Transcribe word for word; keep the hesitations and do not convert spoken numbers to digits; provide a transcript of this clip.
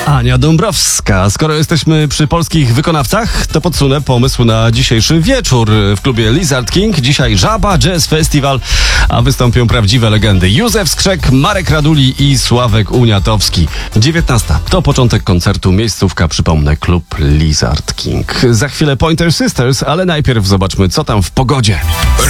Ania Dąbrowska. Skoro jesteśmy przy polskich wykonawcach, to podsunę pomysł na dzisiejszy wieczór w klubie Lizard King. Dzisiaj Żaba Jazz Festival, a wystąpią prawdziwe legendy. Józef Skrzek, Marek Raduli i Sławek Uniatowski. dziewiętnasta to początek koncertu, miejscówka, przypomnę, klub Lizard King. Za chwilę Pointer Sisters, ale najpierw zobaczmy, co tam w pogodzie.